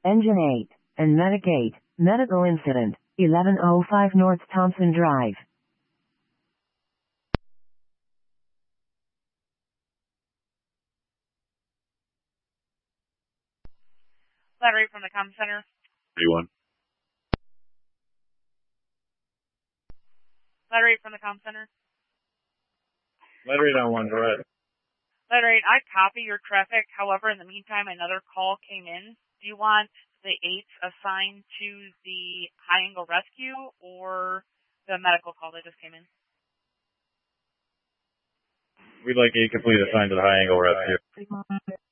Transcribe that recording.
Engine 8, and Medic 8, medical incident, 1105 North Thompson Drive. Letter 8 from the comm center. 31. Letter 8 from the comm center. Letter 8 on 1, go ahead. Letter 8, I copy your traffic. However, in the meantime, another call came in. Do you want the 8 assigned to the high angle rescue or the medical call that just came in? We'd like 8 complete assigned to the high angle rescue.